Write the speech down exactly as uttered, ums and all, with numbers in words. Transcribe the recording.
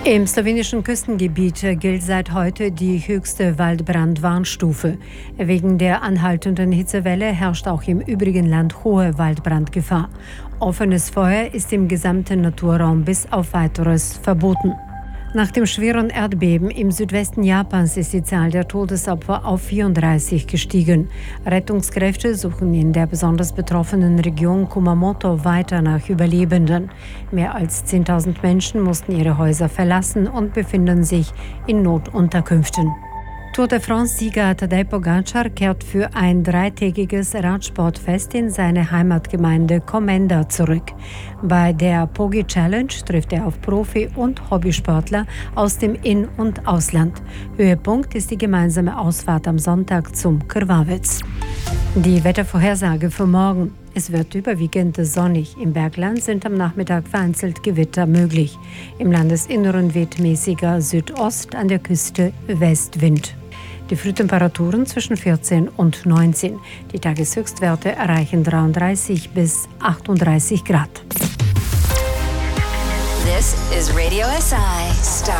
Im slowenischen Küstengebiet gilt seit heute die höchste Waldbrandwarnstufe. Wegen der anhaltenden Hitzewelle herrscht auch im übrigen Land hohe Waldbrandgefahr. Offenes Feuer ist im gesamten Naturraum bis auf Weiteres verboten. Nach dem schweren Erdbeben im Südwesten Japans ist die Zahl der Todesopfer auf vierunddreißig gestiegen. Rettungskräfte suchen in der besonders betroffenen Region Kumamoto weiter nach Überlebenden. Mehr als zehntausend Menschen mussten ihre Häuser verlassen und befinden sich in Notunterkünften. Tour de France-Sieger Tadej Pogačar kehrt für ein dreitägiges Radsportfest in seine Heimatgemeinde Komenda zurück. Bei der Pogi Challenge trifft er auf Profi- und Hobbysportler aus dem In- und Ausland. Höhepunkt ist die gemeinsame Ausfahrt am Sonntag zum Krvavec. Die Wettervorhersage für morgen. Es wird überwiegend sonnig. Im Bergland sind am Nachmittag vereinzelt Gewitter möglich. Im Landesinneren weht mäßiger Südost, an der Küste Westwind. Die Frühtemperaturen zwischen vierzehn und neunzehn. Die Tageshöchstwerte erreichen dreiunddreißig bis achtunddreißig Grad. This is Radio S I Star.